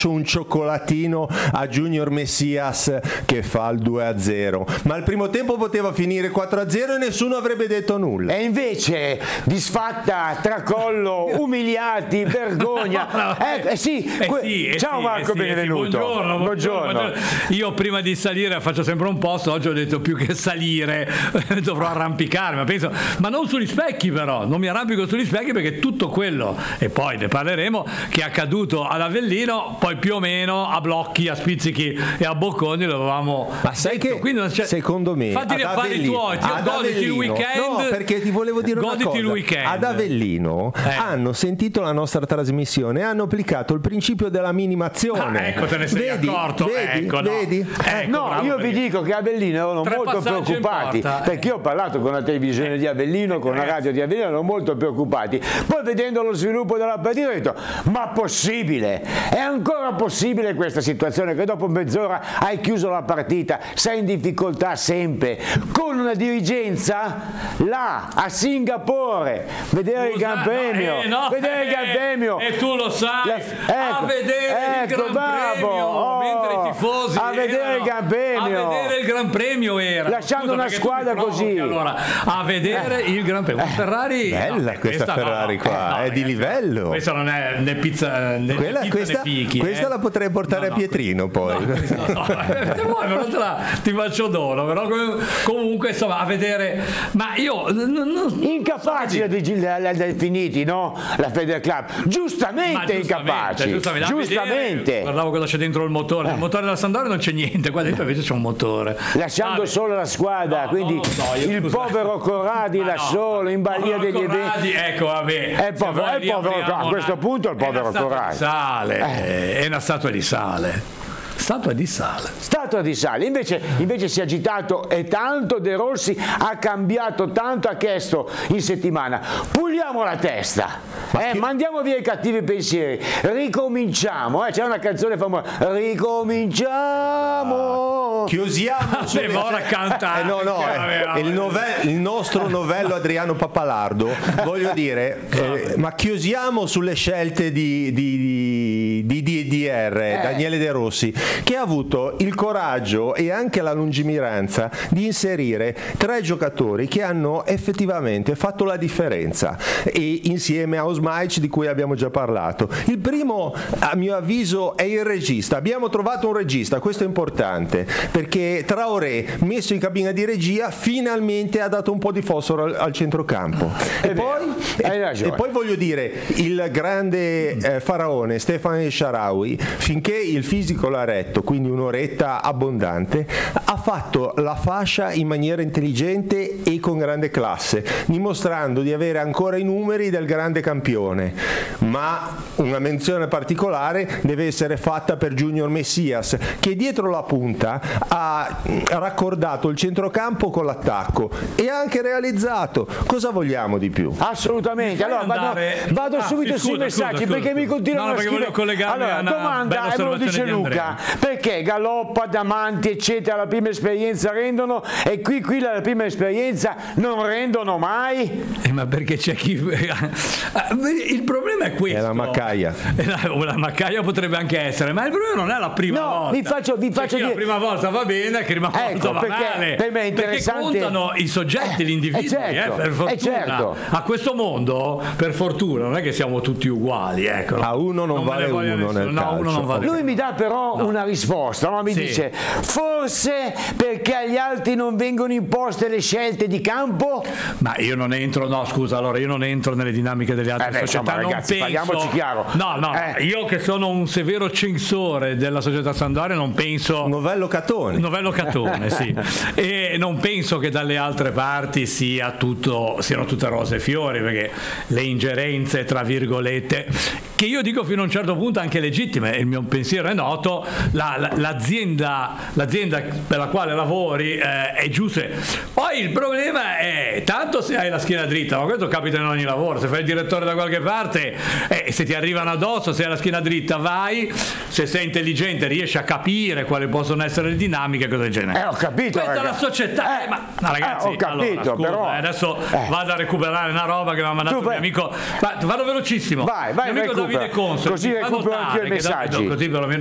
un cioccolatino a Junior Messias che fa il 2-0, ma il primo tempo poteva finire 4-0 e nessuno avrebbe detto nulla. E invece disfatta, tracollo, umiliati, vergogna. Ciao Marco, benvenuto. Buongiorno. Io prima di salire faccio sempre un post, oggi ho detto più che salire dovrò arrampicarmi, ma non sugli specchi, però non mi arrampico sugli specchi, perché tutto quello, e poi ne parleremo, che è accaduto ad Avellino, poi più o meno a blocchi, a spizzichi e a bocconi lo avevamo. Ma sai detto, che quindi secondo me fatti gli affari tuoi, goditi il weekend. No, perché ti volevo dire una cosa. Il weekend. Ad Avellino hanno sentito la nostra trasmissione e hanno applicato il principio della minimazione. Ecco, te ne sei accorto. Vedi? Io vi dico che Avellino erano molto preoccupati, perché io ho parlato con la televisione di Avellino, con la radio di Avellino, erano molto preoccupati. Poi vedendo lo sviluppo della partita ho detto: ma possibile? È ancora possibile questa situazione, che dopo mezz'ora hai chiuso la partita, sei in difficoltà sempre, con una dirigenza là a Singapore, vedere il Gran Premio, vedere il Gran Premio, e tu lo sai, a vedere il Gran Premio, mentre i tifosi a vedere il Gran Premio, a vedere il Gran Premio era lasciando una squadra così, allora a vedere il Gran Premio. Ferrari, bella questa Ferrari qua, è di livello. Questa non è né pizza né fichi. Questa la potrei portare a Pietrino poi. Ti faccio dono, però comunque insomma a vedere, ma io incapaci da finiti, no? La Feder Club giustamente incapaci, giustamente. Guardavo cosa c'è dentro il motore della Sampdoria, non c'è niente, qua dentro invece c'è un motore, lasciando solo la squadra, quindi il povero Corradi là solo in balia degli eventi. Ecco, vabbè, è il povero a questo punto il povero Corradi è una statua di sale. Statua di sale. Invece si è agitato e tanto. De Rossi ha cambiato tanto, ha chiesto in settimana: puliamo la testa, mandiamo via i cattivi pensieri, ricominciamo. C'è una canzone famosa: ricominciamo. Chiusiamo ora cantare. Il nostro novello Adriano Pappalardo, voglio dire, ma chiusiamo sulle scelte di DDR, Daniele De Rossi, che ha avuto il coraggio e anche la lungimiranza di inserire 3 giocatori che hanno effettivamente fatto la differenza, e insieme a Osmaic, di cui abbiamo già parlato. Il primo, a mio avviso, è il regista. Abbiamo trovato un regista, questo è importante, perché Traoré, messo in cabina di regia, finalmente ha dato un po' di fosforo al centrocampo. E poi voglio dire, il grande faraone Stefano El Shaarawy, finché il fisico l'ha retto, quindi un'oretta abbondante, ha fatto la fascia in maniera intelligente e con grande classe, dimostrando di avere ancora i numeri del grande campione. Ma una menzione particolare deve essere fatta per Junior Messias, che dietro la punta ha raccordato il centrocampo con l'attacco e ha anche realizzato. Cosa vogliamo di più? Assolutamente. Allora vado subito sui messaggi, perché mi continuano a scrivere. Allora, domanda, e me lo dice Luca: perché Galoppa, Damanti eccetera la prima esperienza rendono, e qui la prima esperienza non rendono mai? Ma perché c'è chi il problema è questo. È la Maccaia. La Maccaia potrebbe anche essere, ma il problema non è la prima volta. vi faccio dire, la prima volta va bene, che la prima volta va male. Per me è interessante, perché contano i soggetti, gli individui, per fortuna. A questo mondo, per fortuna, non è che siamo tutti uguali, ecco. A uno non vale uno nel calcio. Uno non vale. Lui mi dà però una risposta, no? Mi dice: forse perché agli altri non vengono imposte le scelte di campo? Ma io non entro, io non entro nelle dinamiche delle altre società. Insomma, ragazzi, parliamoci chiaro. Io che sono un severo censore della società Sampdoria non penso. Novello Catone, sì. E non penso che dalle altre parti siano tutte rose e fiori, perché le ingerenze, tra virgolette, che io dico fino a un certo punto anche legittime, il mio pensiero è noto, l'azienda per la quale lavori è giusta. Poi il problema è, tanto se hai la schiena dritta, ma questo capita in ogni lavoro, se fai il direttore da qualche parte, se ti arrivano addosso, se hai la schiena dritta vai, se sei intelligente riesci a capire quali possono essere le dinamiche, cose del genere. Ho capito, questa è la società, ma ragazzi, ho capito, allora, però adesso vado a recuperare una roba che mi ha mandato un mio amico, vado velocissimo. Vai, mio amico Davide Conso, così recupero anche i messaggi. Così perlomeno